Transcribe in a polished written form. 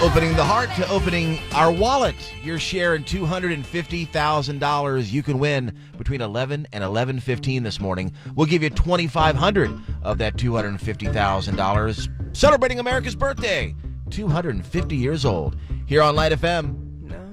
Opening the heart to opening our wallet. Your share in $250,000 you can win between 11 and 11:15 this morning. We'll give you $2,500 of that $250,000. Celebrating America's birthday, 250 years old. Here on Light FM.